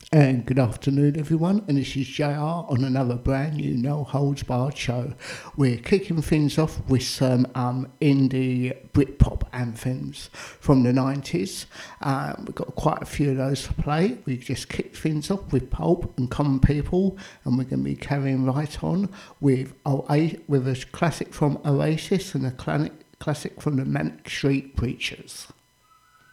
And good afternoon, everyone. And this is JR on another brand new No Holds Barred show. We're kicking things off with some indie Britpop anthems from the 90s. We've got quite a few of those to play. We just kicked things off with Pulp and Common People, and we're going to be carrying right on with a classic from Oasis and a classic from the Manic Street Preachers.